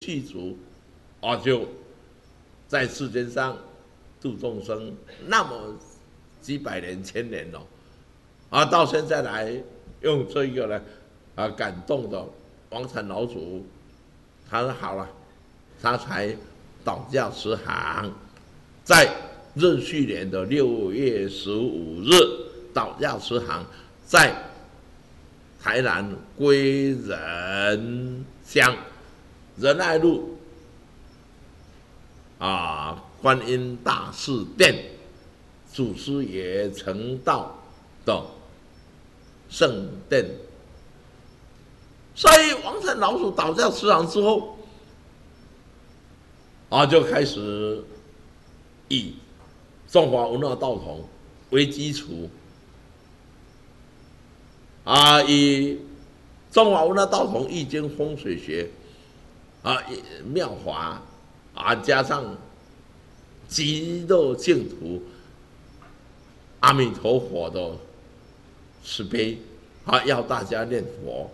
具足，就在世间上度众生，那么几百年、千年了，到现在来用这个呢，感动的王禅老祖，他说好了，他才倒驾慈航，在壬戌年的6月15日倒驾慈航，在台南归仁乡仁爱路观音大士殿祖师爷成道的圣殿。所以王禅老祖倒驾慈航之后，就开始以中华文化道统为基础，以中华文化道统易经风水学妙法加上极乐净土阿弥陀佛的慈悲要大家念佛，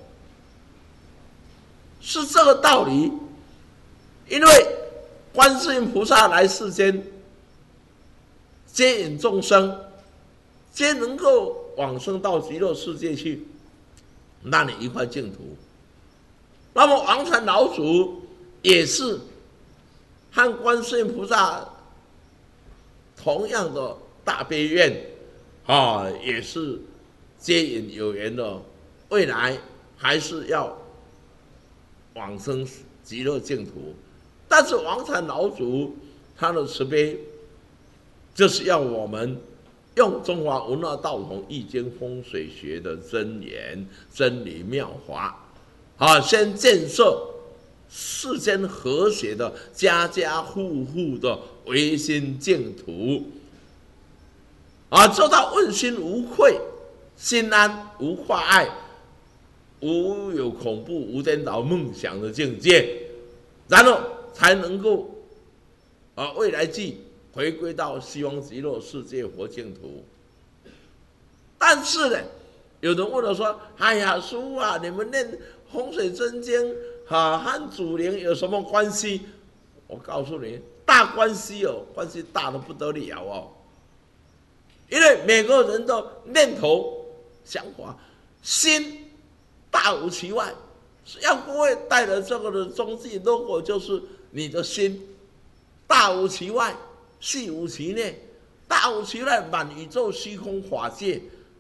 是这个道理。因为观世音菩萨来世间接引众生，皆能够往生到极乐世界去，那里一块净土。那么王禅老祖也是和观世音菩萨同样的大悲愿，也是接引有缘的，未来还是要往生极乐净土。但是王禅老祖他的慈悲，就是要我们用中华文化道统易经风水学的真言真理妙法，先建设世间和谐的家家户户的唯心净土，做到问心无愧，心安无挂碍，无有恐怖，无颠倒梦想的境界，然后才能够未来际回归到西方极乐世界佛净土。但是呢，有人问我说：“哎呀，师父啊，你们念风水真经和祖灵有什么关系？”我告诉你，大关系关系大得不得了因为每个人的念头、想法、心大无其外。要各位带着这个的踪迹，如果就是你的心大无其外，细无其内，大无其外，满宇宙虚空法界，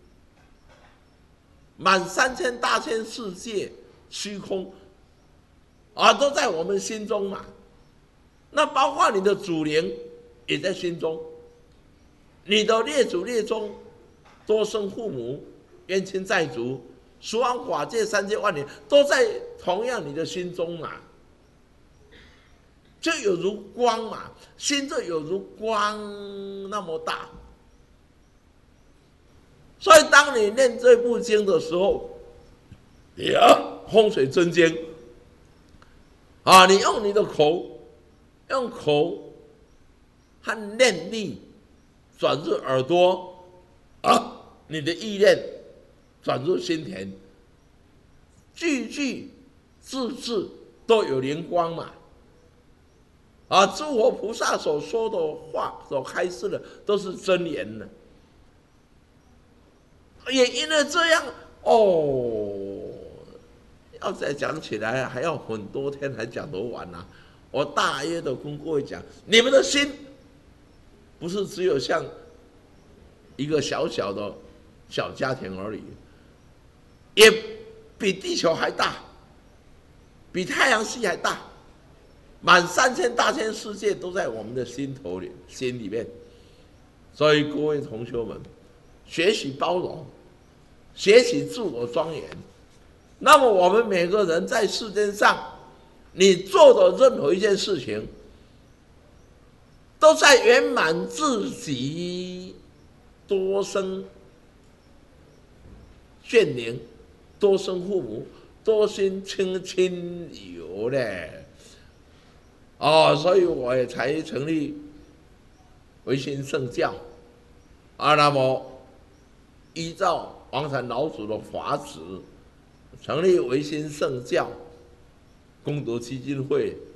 满3000大千世界虚空都在我们心中嘛。那包括你的祖灵也在心中，你的列祖列宗、多生父母、冤亲债主、十方法界、三界万年，都在同样你的心中嘛。就有如光嘛，心就有如光那么大。所以当你念这部经的时候，风水真经你用你的口，用口和念力转入耳朵，你的意念转入心田，句句字字都有灵光嘛。诸佛菩萨所说的话，所开示的都是真言呢。也因为这样要再讲起来还要很多天才讲得完啊。我大约的跟各位讲，你们的心不是只有像一个小小的小家庭而已，也比地球还大，比太阳系还大，满3000大千世界都在我们的心里面。所以各位同学们，学习包容，学习自我庄严。那么我们每个人在世间上，你做的任何一件事情，都在圆满自己多生眷灵、多生父母、多生亲友嘞。所以我也才成立唯心圣教那么依照王禅老祖的法旨，成立唯心圣教功德基金会。